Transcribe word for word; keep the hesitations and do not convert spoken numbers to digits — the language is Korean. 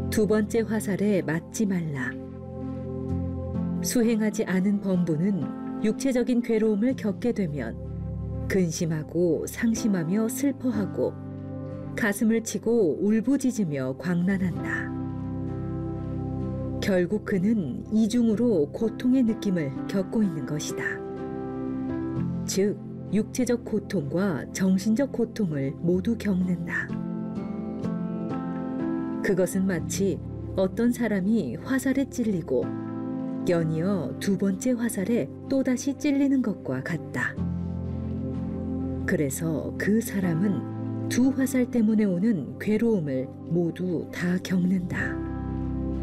두 번째 화살에 맞지 말라. 수행하지 않은 범부는 육체적인 괴로움을 겪게 되면 근심하고 상심하며 슬퍼하고 가슴을 치고 울부짖으며 광난한다. 결국 그는 이중으로 고통의 느낌을 겪고 있는 것이다. 즉, 육체적 고통과 정신적 고통을 모두 겪는다. 그것은 마치 어떤 사람이 화살에 찔리고 연이어 두 번째 화살에 또다시 찔리는 것과 같다. 그래서 그 사람은 두 화살 때문에 오는 괴로움을 모두 다 겪는다.